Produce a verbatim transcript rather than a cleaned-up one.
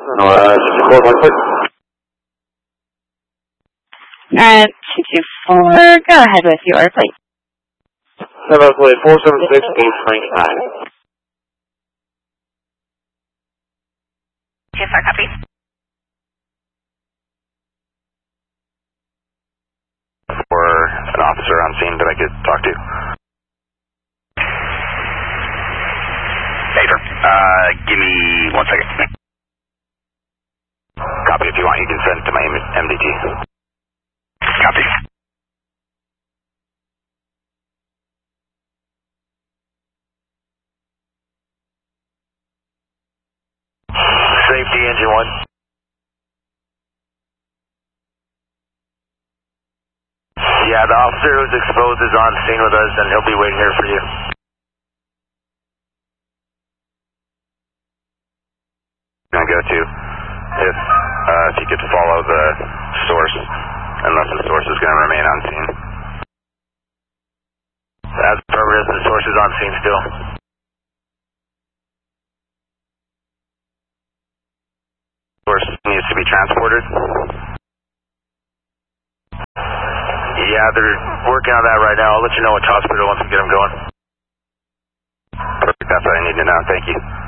Uh, four one six. And two two four, go ahead with your plate. Seven plate four seven six eight Frank nine. Two four, copy. For an officer on scene that I could talk to. Paper. Uh, give me one second. Copy. If you want, you can send it to my M D T. Copy. Safety engine one. Yeah, the officer who's exposed is on scene with us, and he'll be waiting here for you. Gonna go to if uh, if you could follow the source, unless the source is gonna remain on scene. As per the source is on scene still. Source needs to be transported. Yeah, they're working on that right now. I'll let you know which hospital once we get them going. Perfect, that's what I need to know. Thank you.